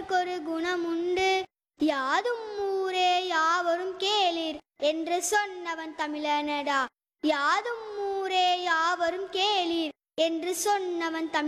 தமிழர்க்கொரு குணமுண்டு, யாதும் ஊரே யாவரும் கேளீர் என்று சொன்னவன் தமிழனடா. யாதும் ஊரே யாவரும் கேளீர் என்று சொன்னவன் தமிழ்